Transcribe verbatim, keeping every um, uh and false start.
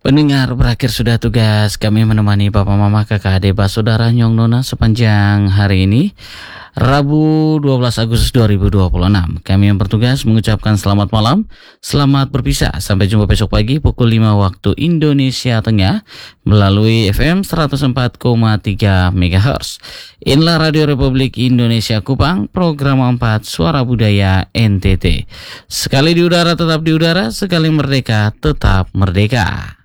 Pendengar, berakhir sudah tugas kami menemani Bapak Mama Kakak Adik Saudara Nyong Nona sepanjang hari ini, Rabu dua belas Agustus dua ribu dua puluh enam. Kami yang bertugas mengucapkan selamat malam, selamat berpisah. Sampai jumpa besok pagi pukul lima waktu Indonesia Tengah melalui F M seratus empat koma tiga megahertz. Inilah Radio Republik Indonesia Kupang, program empat Suara Budaya N T T. Sekali di udara tetap di udara, sekali merdeka tetap merdeka.